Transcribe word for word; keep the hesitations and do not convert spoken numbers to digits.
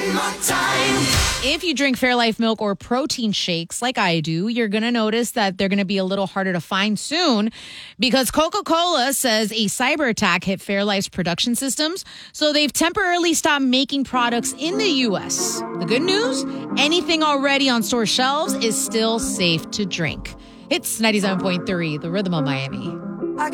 one more time. If you drink Fairlife milk or protein shakes like I do, you're going to notice that they're going to be a little harder to find soon because Coca-Cola says a cyber attack hit Fairlife's production systems, so they've temporarily stopped making products in the U S. The good news? Anything already on store shelves is still safe to drink. It's ninety-seven point three, The Rhythm of Miami.